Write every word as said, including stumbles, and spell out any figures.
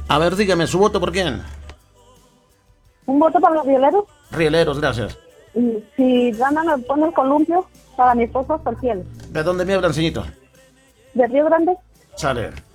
A ver, dígame, ¿su voto por quién? Un voto para los rieleros. Rieleros, gracias. Y si ganan, me pone el columpio para mi esposo hasta el cielo. ¿De dónde me hablan, señorito? ¿De Río Grande? Sale.